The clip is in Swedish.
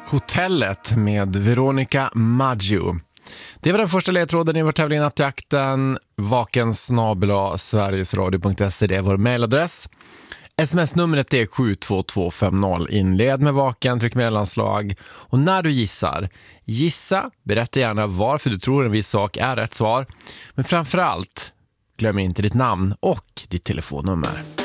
Hotellet med Veronica Maggio. Det var den första ledtråden i vår tävling Nattjakten. vaken@sverigesradio.se, det är vår mailadress. SMS-numret är 72250. Inled med vaken, tryck mellanslag. Och när du gissa, berätta gärna varför du tror en viss sak är rätt svar. Men framförallt, glöm inte ditt namn och ditt telefonnummer.